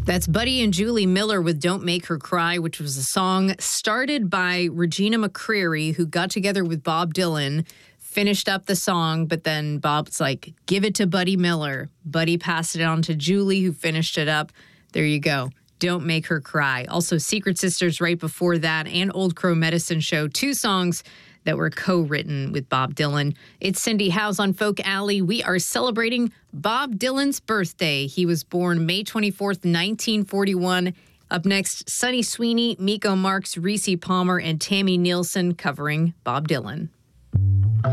That's Buddy and Julie Miller with Don't Make Her Cry, which was a song started by Regina McCreary, who got together with Bob Dylan, finished up the song, but then Bob's like, give it to Buddy Miller. Buddy passed it on to Julie, who finished it up. There you go. Don't Make Her Cry. Also, Secret Sisters right before that, and Old Crow Medicine Show, two songs that were co-written with Bob Dylan. It's Cindy Howes on Folk Alley. We are celebrating Bob Dylan's birthday. He was born May 24th, 1941. Up next, Sunny Sweeney, Miko Marks, Reese Palmer, and Tammy Nielsen covering Bob Dylan.